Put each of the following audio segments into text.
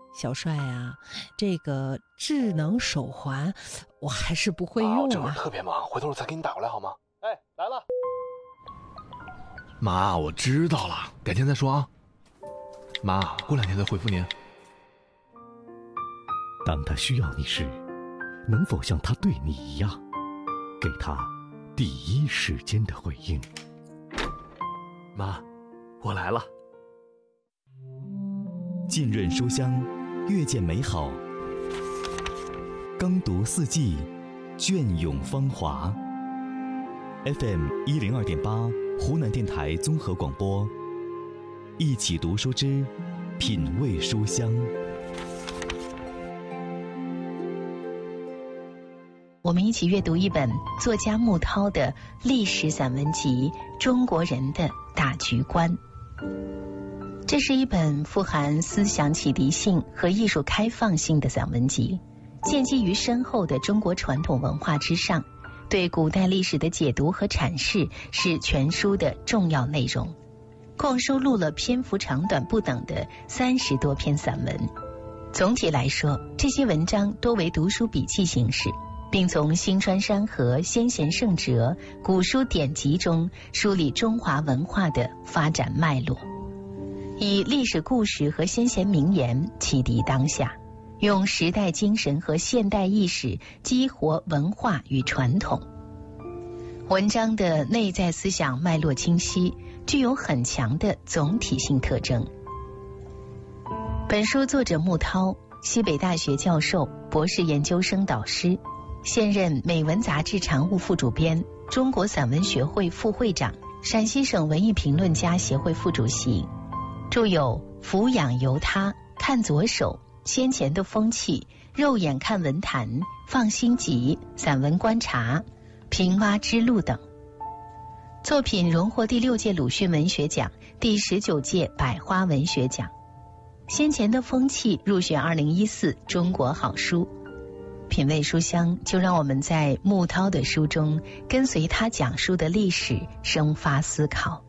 小帅啊，这个智能手环我还是不会用啊。 这会儿特别忙，回头我再给你打过来好吗？哎，来了。 妈，我知道了，改天再说啊。妈，过2天再回复您。 当他需要你时，能否像他对你一样，给他第一时间的回应？ 妈，我来了。 浸润书香，阅见美好。耕读四季，隽永芳华。FM 102.8，湖南电台综合广播。一起读书之品味书香。 我们一起阅读一本作家穆涛的历史散文集《中国人的大局观》。这是一本富含思想启迪性和艺术开放性的散文集，建基于深厚的中国传统文化之上，对古代历史的解读和阐释是全书的重要内容。共收录了篇幅长短不等的30多篇散文。总体来说，这些文章多为读书笔记形式，并从星川山河、先贤圣哲、古书典籍中梳理中华文化的发展脉络，以历史故事和先贤名言启迪当下，用时代精神和现代意识激活文化与传统。文章的内在思想脉络清晰，具有很强的总体性特征。本书作者穆涛，西北大学教授、博士研究生导师，现任美文杂志常务副主编，中国散文学会副会长，陕西省文艺评论家协会副主席，著有《俯仰由他》、《看左手》、《先前的风气》、《肉眼看文坛》、《放心集》、《散文观察》、《平蛙之路》等。作品荣获第6届鲁迅文学奖、第19届百花文学奖。先前的风气入选2014中国好书。品味书香，就让我们在穆涛的书中跟随他讲述的历史生发思考。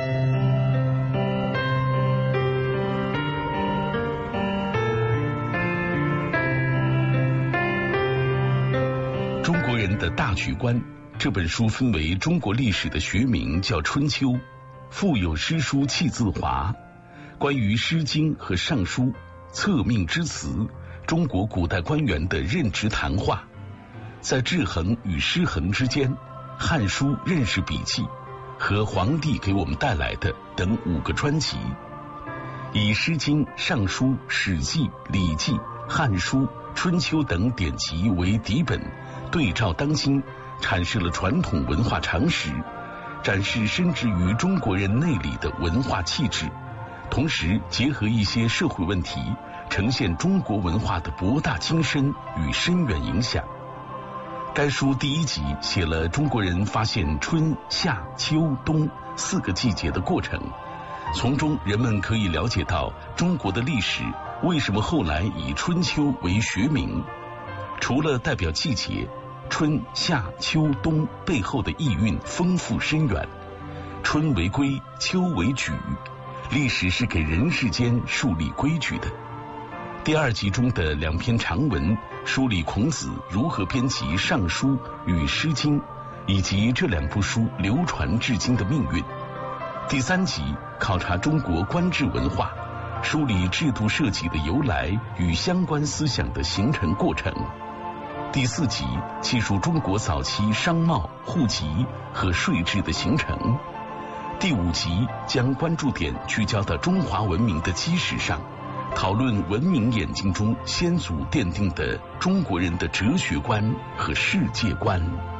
中国人的大局观这本书分为中国历史的学名叫春秋，腹有诗书气自华，关于诗经和尚书、策命之词，中国古代官员的任职谈话，在制衡与失衡之间，汉书认识笔记和皇帝给我们带来的等5个专辑，以诗经、尚书、史记、礼记、汉书、春秋等典籍为底本，对照当今，阐释了传统文化常识，展示深植于中国人内里的文化气质，同时结合一些社会问题，呈现中国文化的博大精深与深远影响。该书第1集写了中国人发现春夏秋冬4个季节的过程，从中人们可以了解到中国的历史为什么后来以春秋为学名。除了代表季节，春夏秋冬背后的意蕴丰富深远。春为规，秋为矩，历史是给人世间树立规矩的。第2集中的2篇长文梳理孔子如何编辑《尚书》与《诗经》，以及这2部书流传至今的命运。第3集考察中国官制文化，梳理制度设计的由来与相关思想的形成过程。第4集记述中国早期商贸、户籍和税制的形成。第5集将关注点聚焦到中华文明的基石上，讨论文明演进中先祖奠定的中国人的哲学观和世界观。